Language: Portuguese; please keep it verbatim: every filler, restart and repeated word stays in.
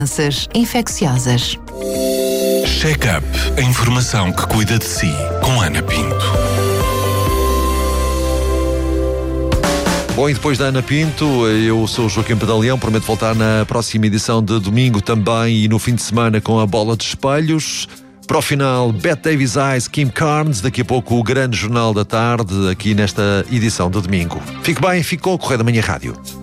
doenças infecciosas. Check-up, a informação que cuida de si, com Ana Pinto. Bom, e depois da Ana Pinto, eu sou o Joaquim Pedaleão, prometo voltar na próxima edição de domingo também e no fim de semana com a Bola de Espelhos. Para o final, Bette Davis Eyes, Kim Carnes, daqui a pouco o grande jornal da tarde, aqui nesta edição de domingo. Fique bem, fique com o Correio da Manhã Rádio.